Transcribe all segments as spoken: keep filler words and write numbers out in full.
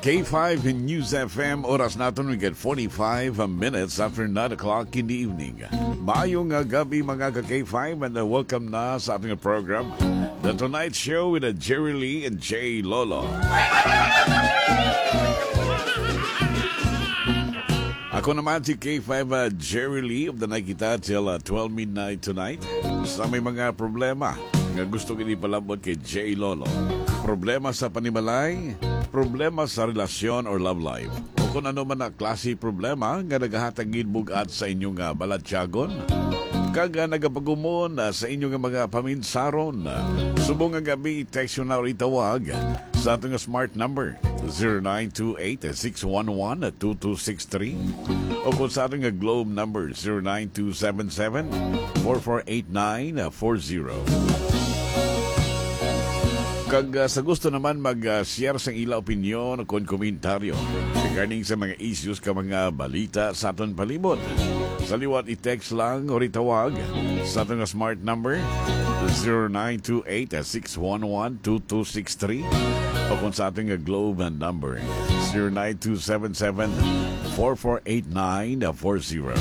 K five News F M, oras natin we get forty-five minutes after nine o'clock in the evening. Maayong gabi mga ka-K five and uh, welcome na sa ating program, The Tonight Show with uh, Jerry Lee and Jay Lolo. Ako naman si K five uh, Jerry Lee of the night kita till uh, twelve midnight tonight. Sa may mga problema nga gusto kini palabot kay Jay Lolo. Problema sa panimalay, problema sa relasyon or love life, o kung ano man na klase problema nga nagahatagin bugat sa inyong uh, balatyagon, kaga nagapagumon uh, sa inyong mga paminsaron. Subong nga gabi, text yun na rin tawag sa ating smart number zero nine two eight, six one one, two two six three o kung sa ating globe number zero nine two seven seven, four four eight nine four zero. Kag uh, sa gusto naman mag-share uh, sa ila opinyon o kung komentaryo regarding sa mga issues ka mga balita sa aton palibot, sa liwat i-text lang o ritawag sa aton smart number zero nine two eight, six one one, two two six three o kung sa ating globe number zero nine two seven seven, four four eight nine four zero.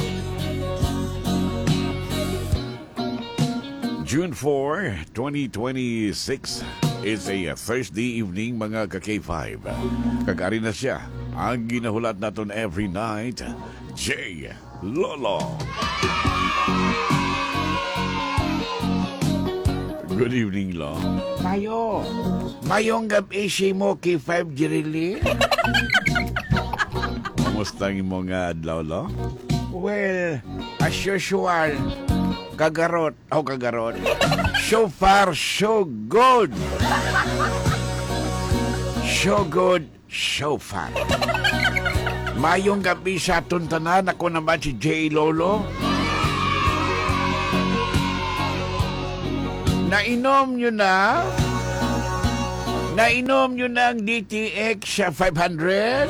June fourth, twenty twenty-six is a Thursday evening mga ka-K five. Kagari na siya ang ginahulat natin every night, Jay Lolo. Good evening, Lo. Mayo. Mayong gabi si mo K five Jirili. Kamusta ang imong adlaw, Lo? Well, as usual, kagarot. Oh, kagarot. So far, so good. So good, so far. Mayong gabi sa atong tanan. Ako naman si Jay Lolo. Nainom nyo na? Nainom nyo na ang D T X sa five hundred?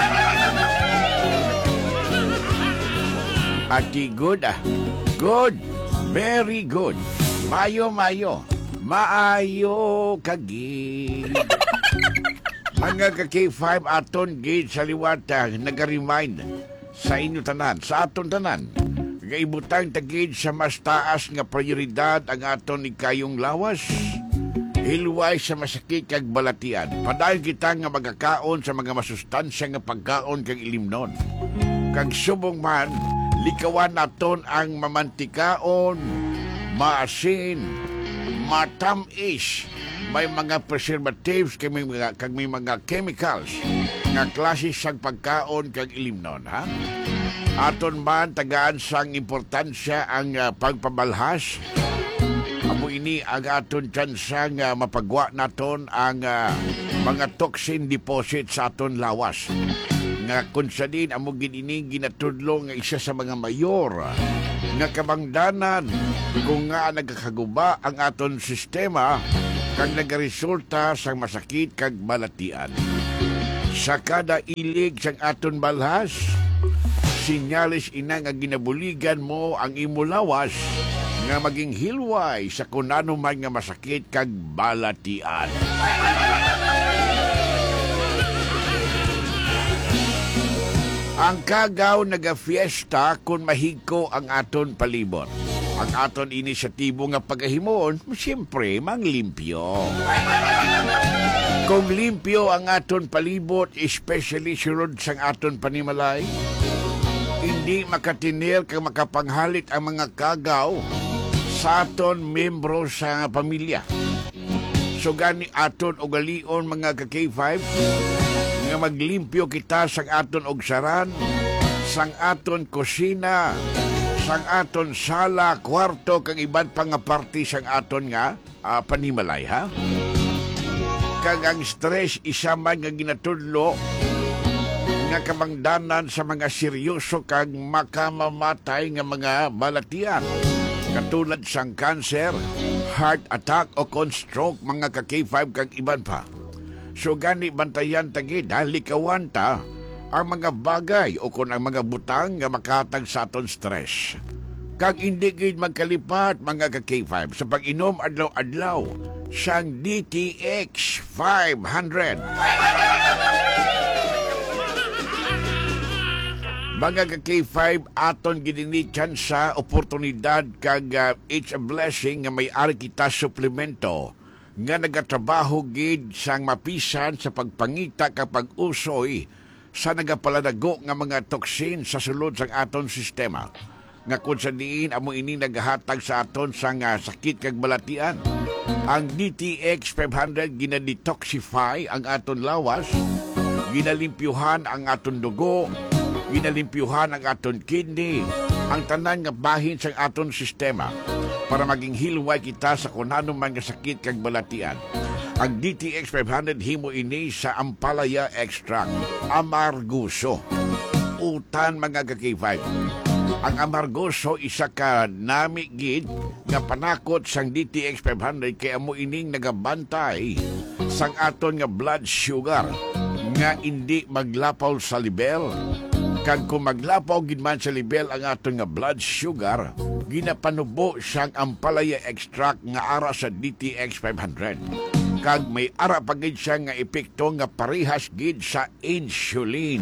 Ati good ah. Good. Very good. Mayo, mayo. Maayo kagid. Mga ka-K five aton gid sa liwata naga-remind sa inyo tanan, sa aton tanan. Gaibutang tagid sa mas taas nga prioridad ang aton ikayong lawas. Hilway sa masakit kag balatian. Padayon kita nga magakaon sa mga masustansya nga pagkaon kag ilimnon. Kag subong man, likawan naton ang mamantikaon, maasin, matamis, may mga preservatives kag may mga, kag may mga chemicals nga klase sang pagkaon kag ilimnon, ha? Aton man tagaan sang importansya ang uh, pagpabalhas. Amo ini ang aton tsansa nga mapagwa naton ang uh, mga toxin deposit sa aton lawas. Nga kung sa din amo gini ginatudlo nga isa sa mga mayor nga kabangdanan kung nga nagkakaguba ang aton sistema kag nagaresulta sa masakit kag balatian. Sa kada ilig sang aton balhas, sinyalis ina nga ginabuligan mo ang imo lawas nga maging hilway sa kunano man nga masakit kag balatian. Ang kagaw naga-fiesta kung mahigko ang aton palibot. Ang aton inisyatibo nga pagahimon, siyempre, manglimpyo. Kung limpyo ang aton palibot, especially surod sang aton panimalay, hindi makatinil kang makapanghalit ang mga kagaw sa aton membro sa pamilya. So gani aton ugalion mga ka-K five, nga maglimpyo kita sang aton ogsaran, sang aton kusina, sang aton sala, kwarto, kang iban pang nga parte sang aton nga uh, panimalay, ha? Kag ang stress isa man nga ginatudlo nga kamangdanan sa mga seryoso kag makamamatay nga mga balatian katulad sang cancer, heart attack o kon stroke mga ka-K five kag iban pa. So gani bantayan tagid halikawan ta ang mga bagay o kon ang mga butang nga makatag sa aton stress. Kag hindi gid magkalipat mga ka-K five sa pag-inom adlaw-adlaw sang D T X five hundred. Mga ka K five aton ginini tsansa oportunidad kag uh, it's a blessing nga may ari kita suplemento nga nagatrabaho gid sang mapisan sa pagpangita kapag usoy sa nagapaladago nga mga toksin sa sulod sang aton sistema nga kung sa diin amo ini nagahatag sa aton sang uh, sakit kag balatian. Ang D T X five hundred ginadetoxify ang aton lawas, ginalimpyuhan ang aton dugo, ginalimpyuhan ang aton kidney, ang tanan nga bahin sa aton sistema para maging hilway kita sa kunano man nga sakit kag balatian. Ang D T X five hundred himo ini sa Ampalaya Extract, Amarguso. Utan mga ka K five. Ang Amarguso isa ka nami gid nga panakot sang D T X five hundred kay amo ining nagabantay sang aton nga blood sugar nga hindi maglapaw sa level. Kag kung maglapaw gid man sa level ang aton nga blood sugar, ginapanubo siyang Ampalaya Extract nga ara sa D T X five hundred. Kag may ara pa gid siya nga epekto nga parehas gid sa insulin.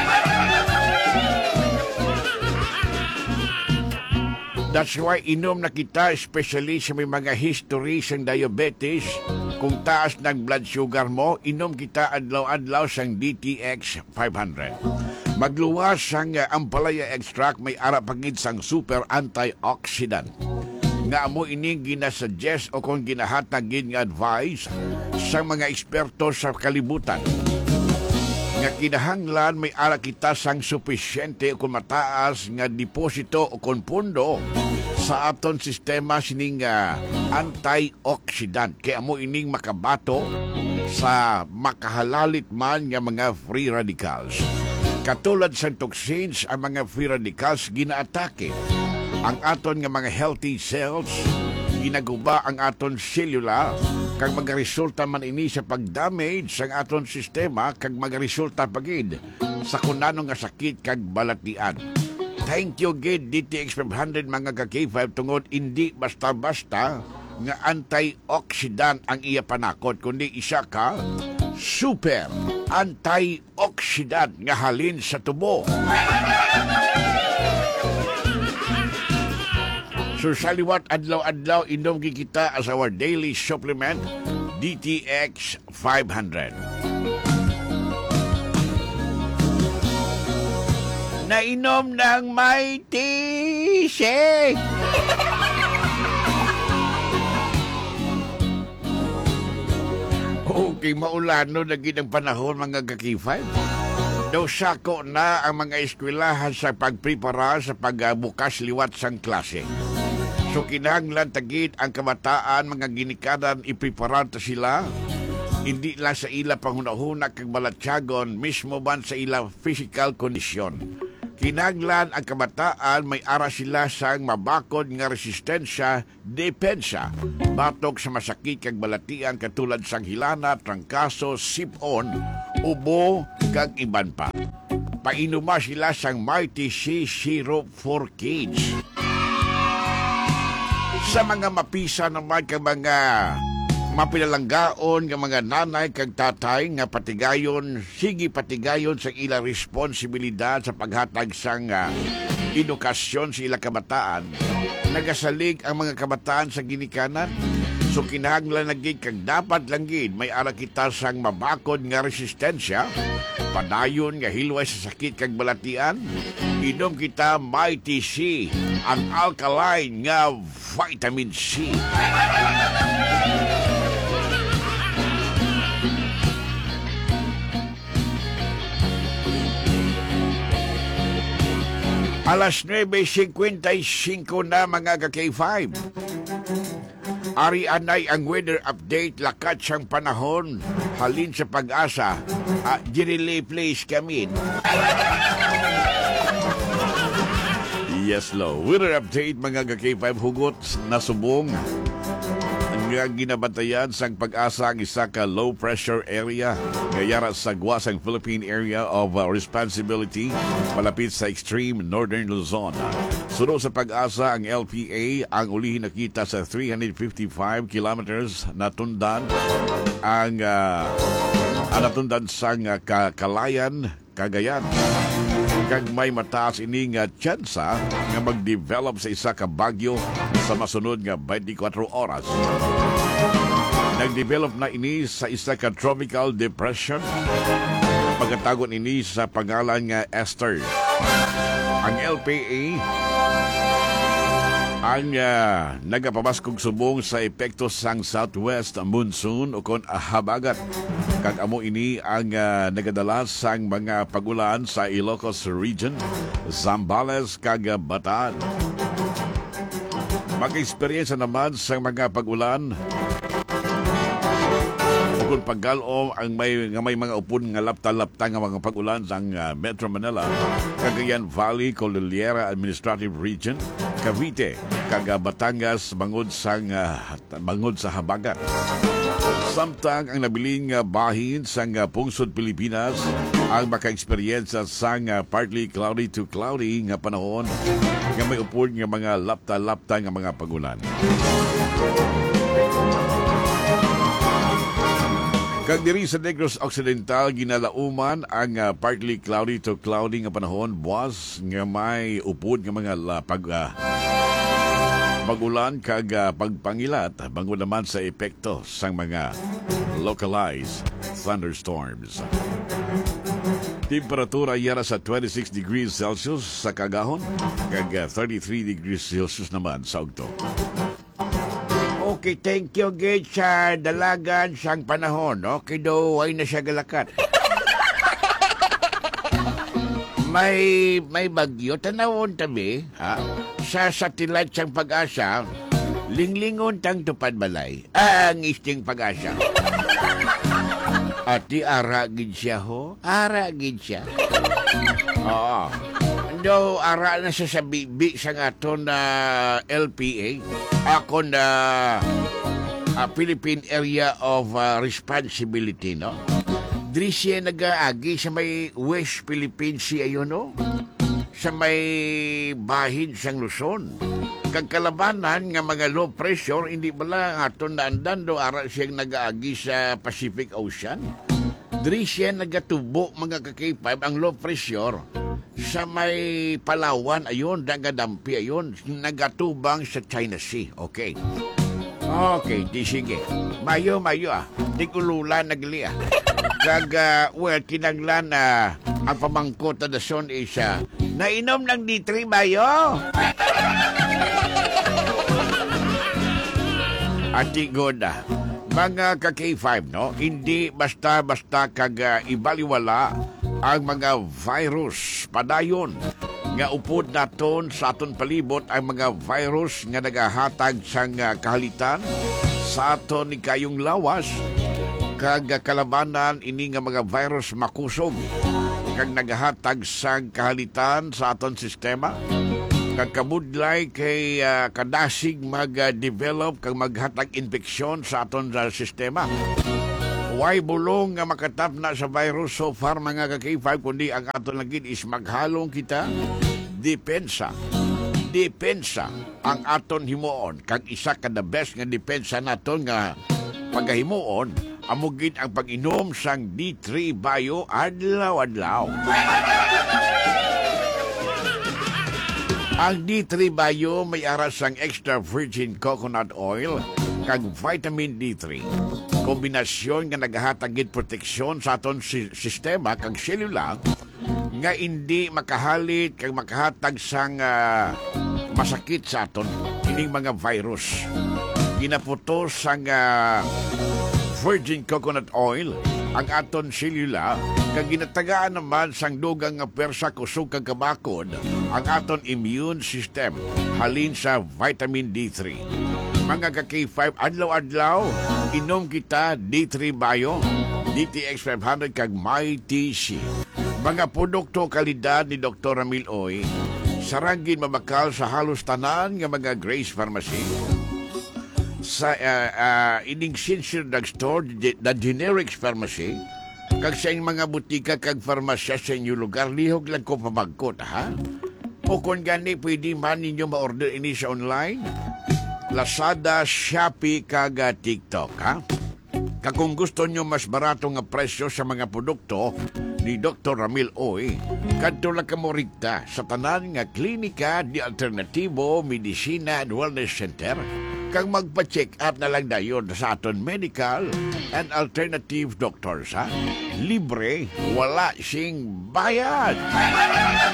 That's why inom na kita, especially sa may mga history sang diabetes. Kung taas ng blood sugar mo, inom kita adlaw-adlaw sang D T X five hundred. Magluwas sang uh, Ampalaya Extract may ara pagid sang super antioxidant. Nga amo ini ginasuggest o kung ginahatag gid nga advice sa mga eksperto sa kalibutan. Nga kinahanglan may ara kita sang sufisyente o kung mataas nga deposito o kung pundo sa aton sistema sining uh, antioxidant. Kaya mo ining makabato sa makahalalit man nga mga free radicals. Katulad sa toxins, ang mga free radicals ginaatake ang aton nga mga healthy cells, ginaguba ang aton selula, kag magaresulta man ini sa pagdamage sa aton sistema, kag magaresulta pagid sa kunano nga sakit kag balatian. Thank you gid D T X five hundred mga ka K five tungod hindi basta-basta nga antioxidant ang iya panakot, kundi isa ka super antioxidant nga halin sa tubo. So sa liwat adlaw-adlaw inom kita as our daily supplement D T X five hundred. Nainom ng Mighty Shake. Okay, maulano na ang panahon mga ka-K five. Daw sako na ang mga eskwelahan sa pagprepara sa pagbukas liwat sang klase. So kinahanglan tagid ang kabataan mga ginikadan iprepara ta sila. Hindi lang sa ila panghunahuna kag balatyagon mismo ban sa ila physical condition. Kinahanglan ang kabataan may ara sila sang mabakod nga resistensya, depensa, batok sa masakit kag balatian katulad sang hilana, trangkaso, sipon, ubo, kag iban pa. Painuma sila sang Mighty C Syrup for Kids. Sa mga mapisa naman kag mga mapinalanggaon nga mga nanay kag tatay nga patigayon, sige patigayon sa ila responsibilidad sa paghatag sang uh, edukasyon sa ila kabataan. Nagasalig ang mga kabataan sa ginikanan. So kinahanglan lagi kag dapat lang gid may ara kita sang mabakod nga resistensya, padayon nga hilway sa sakit kag balatian. Inom kita Mighty C, ang alkaline nga vitamin C. Alas nueve fifty-five na mga ka-K five. Ari anay ang weather update, lakat siyang panahon, halin sa pag-asa. Ah, Jirili, please come in. Yes, lo. Weather update mga ka-K five, hugot na subong. Ang ginabatayan sang pag-asa ang isa ka low pressure area ngayara sa Guasang Philippine Area of uh, Responsibility malapit sa extreme northern Luzon. Sunod sa pag-asa ang L P A ang ulihin nakita sa three hundred fifty-five kilometers na tundan ang uh, Anatundan sang uh, Kalayan, Cagayan. Kag may mataas ini nga tsansa nga mag-develop sa isa ka bagyo sa masunod nga twenty-four oras. Nag-develop na ini sa isa ka tropical depression. Pagkatagon ini sa pangalan nga Esther. Ang L P A ang uh, nagapabaskog subong sa epekto sang southwest monsoon o kon habagat. Kag amo ini ang uh, nagadala sang mga pagulan sa Ilocos Region, Zambales kag Bataan. Mag-experience naman sa mga pagulan kung paggalom ang may nga may mga upon nga lapta-lapta nga mga pagulan sa uh, Metro Manila, Cagayan Valley, Cordillera Administrative Region, Cavite, kag Batangas bangod sa uh, bangod sa habagat. Samtang ang nabiling uh, bahin sa uh, pungsod Pilipinas ang maka-experience sa uh, partly cloudy to cloudy nga panahon nga may upon nga mga lapta-lapta nga mga pagulan. Kag diri sa Negros Occidental ginalauman ang uh, partly cloudy to cloudy nga panahon, buwas nga may upod nga mga lapag uh, pagulan kag uh, pagpangilat bangod naman sa epekto sang mga localized thunderstorms. Temperatura yara sa twenty-six degrees Celsius sa Kagahon kag uh, thirty-three degrees Celsius naman sa Ugto. Okay, thank you, Gage, sa dalagan sang panahon. Okay, do, ay na siya galakat. may may bagyo, tanawon tabi, ha? Sa satellite sang Pag-asa, linglingon tang tupad balay. Ang isting Pag-asa. Ati ara gid siya ho? Ara gid siya. Oo. Do ara na siya sa bibi sang aton na L P A. Ako na uh, Philippine Area of uh, Responsibility, no? Diri siya nag-aagi sa may West Philippine Sea, ayun, no? Sa may bahin sang Luzon. Kag kalabanan nga mga low pressure, hindi bala aton na andando, ara siyang nag-aagi sa Pacific Ocean. Diri siya nagatubo, mga kakipay, ang low pressure sa may Palawan, ayun, dagadampi, ayun, nagatubang sa China Sea. Okay. Okay, di sige. Mayo, mayo ah. Di kululan nagli ah. Kag, uh, well, kinaglan na uh, ang pamangkot na dason is uh, nainom ng D three, mayo. Ati good ah. Mga ka-K five, no? Hindi basta-basta kag uh, ibaliwala ang mga virus padayon nga upod naton sa aton palibot, ang mga virus nga nagahatag sang uh, kahalitan sa aton ni kayong lawas kag uh, kalabanan ini nga mga virus makusog kag nagahatag sang kahalitan sa aton sistema kag kabudlay kay uh, kadasig mag-develop kag maghatag infeksyon sa aton uh, sistema. Way bulong nga makatap na sa virus so far, mga ka-K five, kundi ang aton lagid is maghalong kita depensa. Depensa ang aton himuon. Kag isa ka the best nga depensa naton nga pagahimuon, amugid ang pag-inom sang D three Bio adlaw-adlaw. Ang D three Bio may aras sang extra virgin coconut oil kag vitamin D three. Kombinasyon nga naghatagid proteksyon sa aton si- sistema kag selula nga hindi makahalit kag makahatag sang uh, masakit sa aton ining mga virus. Ginaputos sang uh, virgin coconut oil ang aton selula kag ginatagaan naman sang dugang nga persa kusog kag kabakod ang aton immune system halin sa vitamin D three. Mga ka-K five, adlaw-adlaw, inom kita D three Bio, D T X five hundred kag Mighty C. Mga produkto kalidad ni Doktor Ramil Oy, saragin mabakal sa halos tanan nga mga Grace Pharmacy. Sa uh, uh, ining sincere drugstore, the generics pharmacy, kag sa mga butika kag farmasya sa inyong lugar, lihog lang ko pamagkot, ha? O kung gani, pwede man ninyo ma-order ini sa online, Lazada, Shopee, kag TikTok, ha? Kakung gusto nyo mas barato nga presyo sa mga produkto ni Doctor Ramil Oy, kadto lang kamo rigta sa tanan nga klinika di Alternatibo Medicina and Wellness Center kang magpa-check up na lang dayon sa aton medical and alternative doctors ha. Libre, wala sing bayad.